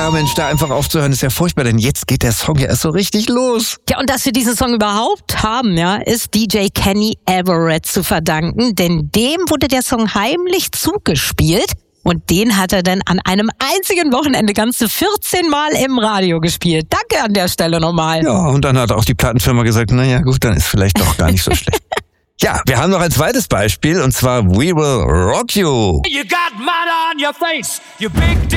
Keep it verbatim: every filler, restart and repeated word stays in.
Ja, Mensch, da einfach aufzuhören ist ja furchtbar, denn jetzt geht der Song ja erst so richtig los. Ja, und dass wir diesen Song überhaupt haben, ja, ist D J Kenny Everett zu verdanken, denn dem wurde der Song heimlich zugespielt und den hat er dann an einem einzigen Wochenende ganze vierzehn Mal im Radio gespielt. Danke an der Stelle nochmal. Ja, und dann hat auch die Plattenfirma gesagt, naja gut, dann ist vielleicht doch gar nicht so schlecht. Ja, wir haben noch ein zweites Beispiel und zwar We Will Rock You. You got mud on your face, you big